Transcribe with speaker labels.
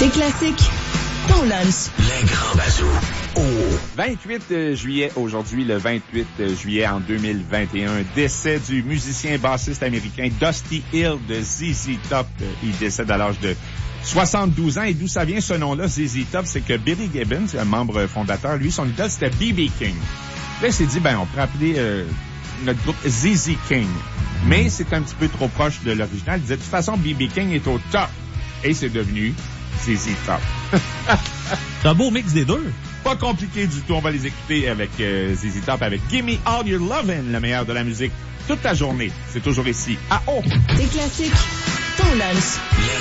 Speaker 1: Tes classiques, ton lunch.
Speaker 2: Les grands bazous. Oh.
Speaker 3: 28 juillet, aujourd'hui, le 28 juillet en 2021, décès du musicien bassiste américain Dusty Hill de ZZ Top. Il décède à l'âge de 72 ans. Et d'où ça vient ce nom-là, ZZ Top? C'est que Billy Gibbons, un membre fondateur, lui, son idole, c'était B.B. King. Là, il s'est dit, on pourrait appeler notre groupe ZZ King. Mais c'est un petit peu trop proche de l'original. Il disait, de toute façon, B.B. King est au top. Et c'est devenu ZZ Top.
Speaker 4: C'est un beau mix des deux.
Speaker 3: Pas compliqué du tout. On va les écouter avec ZZ Top, avec Gimme All Your Lovin', le meilleur de la musique, toute la journée. C'est toujours ici, à O.
Speaker 1: Tes classiques, ton lunch.
Speaker 2: Les